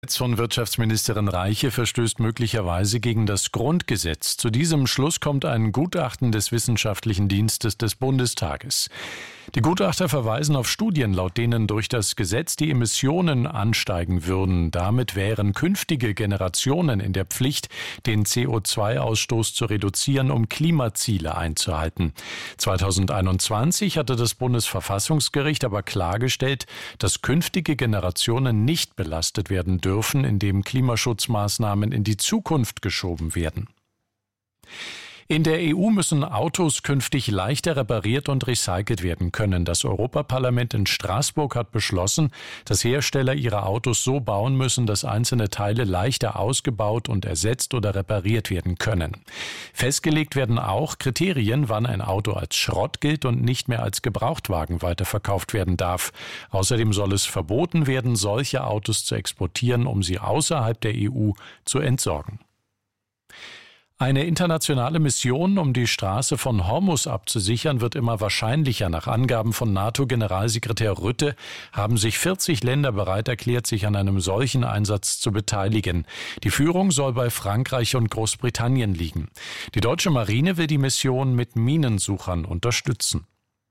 Von Wirtschaftsministerin Reiche verstößt möglicherweise gegen das Grundgesetz. Zu diesem Schluss kommt ein Gutachten des Wissenschaftlichen Dienstes des Bundestages. Die Gutachter verweisen auf Studien, laut denen durch das Gesetz die Emissionen ansteigen würden. Damit wären künftige Generationen in der Pflicht, den CO2-Ausstoß zu reduzieren, um Klimaziele einzuhalten. 2021 hatte das Bundesverfassungsgericht aber klargestellt, dass künftige Generationen nicht belastet werden dürfen, indem Klimaschutzmaßnahmen in die Zukunft geschoben werden. In der EU müssen Autos künftig leichter repariert und recycelt werden können. Das Europaparlament in Straßburg hat beschlossen, dass Hersteller ihre Autos so bauen müssen, dass einzelne Teile leichter ausgebaut und ersetzt oder repariert werden können. Festgelegt werden auch Kriterien, wann ein Auto als Schrott gilt und nicht mehr als Gebrauchtwagen weiterverkauft werden darf. Außerdem soll es verboten werden, solche Autos zu exportieren, um sie außerhalb der EU zu entsorgen. Eine internationale Mission, um die Straße von Hormuz abzusichern, wird immer wahrscheinlicher. Nach Angaben von NATO-Generalsekretär Rutte haben sich 40 Länder bereit erklärt, sich an einem solchen Einsatz zu beteiligen. Die Führung soll bei Frankreich und Großbritannien liegen. Die deutsche Marine will die Mission mit Minensuchern unterstützen.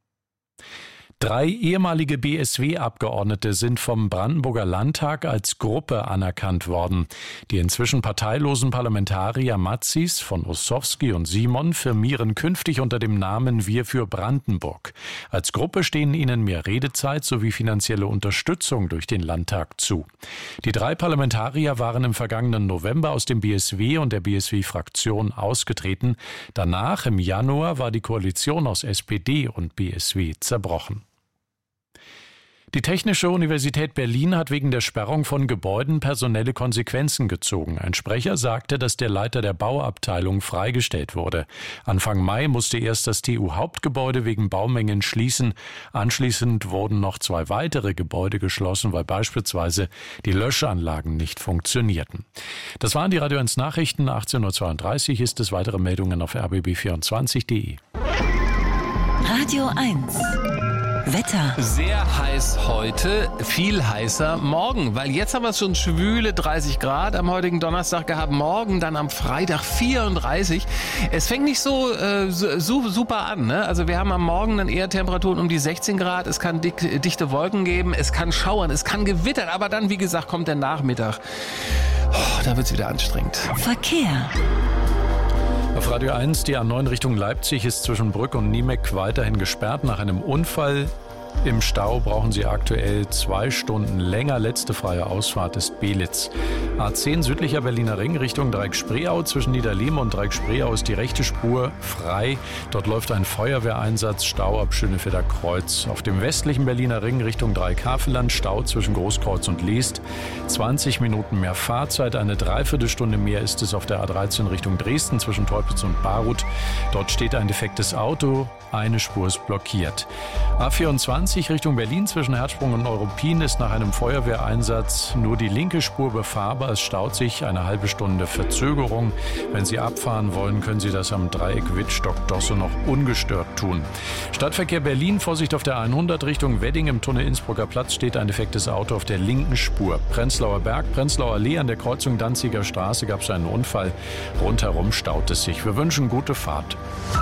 3 ehemalige BSW-Abgeordnete sind vom Brandenburger Landtag als Gruppe anerkannt worden. Die inzwischen parteilosen Parlamentarier Matzis von Ossowski und Simon firmieren künftig unter dem Namen Wir für Brandenburg. Als Gruppe stehen ihnen mehr Redezeit sowie finanzielle Unterstützung durch den Landtag zu. Die 3 Parlamentarier waren im vergangenen November aus dem BSW und der BSW-Fraktion ausgetreten. Danach, im Januar, war die Koalition aus SPD und BSW zerbrochen. Die Technische Universität Berlin hat wegen der Sperrung von Gebäuden personelle Konsequenzen gezogen. Ein Sprecher sagte, dass der Leiter der Bauabteilung freigestellt wurde. Anfang Mai musste erst das TU-Hauptgebäude wegen Baumängeln schließen. Anschließend wurden noch 2 weitere Gebäude geschlossen, weil beispielsweise die Löschanlagen nicht funktionierten. Das waren die Radio 1 Nachrichten. 18.32 Uhr ist es. Weitere Meldungen auf rbb24.de. Radio 1 Wetter. Sehr heiß heute, viel heißer morgen, weil jetzt haben wir schon schwüle 30 Grad am heutigen Donnerstag gehabt, morgen dann am Freitag 34. Es fängt nicht so super an, ne? Also wir haben am Morgen dann eher Temperaturen um die 16 Grad, es kann dichte Wolken geben, es kann schauern, es kann gewittern, aber dann, wie gesagt, kommt der Nachmittag. Da wird's wieder anstrengend. Verkehr. Auf Radio 1, die A9 Richtung Leipzig ist zwischen Brück und Niemeck weiterhin gesperrt nach einem Unfall. Im Stau brauchen Sie aktuell 2 Stunden länger. Letzte freie Ausfahrt ist Belitz. A10 südlicher Berliner Ring Richtung Dreieck-Spreeau. Zwischen Niederlehme und Dreieck-Spreeau ist die rechte Spur frei. Dort läuft ein Feuerwehreinsatz. Stau ab Schönefelder Kreuz. Auf dem westlichen Berliner Ring Richtung Dreieck-Havelland Stau zwischen Großkreuz und Leest. 20 Minuten mehr Fahrzeit. Eine Dreiviertelstunde mehr ist es auf der A13 Richtung Dresden zwischen Teupitz und Baruth. Dort steht ein defektes Auto. Eine Spur ist blockiert. A24 Richtung Berlin zwischen Herzsprung und Neuruppin ist nach einem Feuerwehreinsatz nur die linke Spur befahrbar. Es staut sich, eine halbe Stunde Verzögerung. Wenn Sie abfahren wollen, können Sie das am Dreieck Wittstock-Dosse noch ungestört tun. Stadtverkehr Berlin, Vorsicht auf der 100 Richtung Wedding. Im Tunnel Innsbrucker Platz steht ein defektes Auto auf der linken Spur. Prenzlauer Berg, Prenzlauer Allee an der Kreuzung Danziger Straße gab es einen Unfall. Rundherum staut es sich. Wir wünschen gute Fahrt.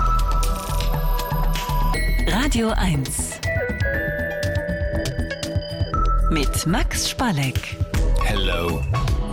Radio 1 mit Max Spalleck. Hello.